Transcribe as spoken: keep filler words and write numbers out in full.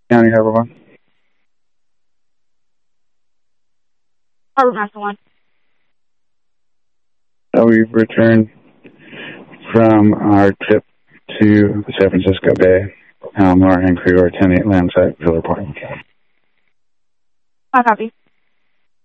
County Harbor One. Harbor Master One. Uh, we've returned from our trip to the San Francisco Bay, Palomar, and Krigor ten eight Landside, Villa Point. I copy.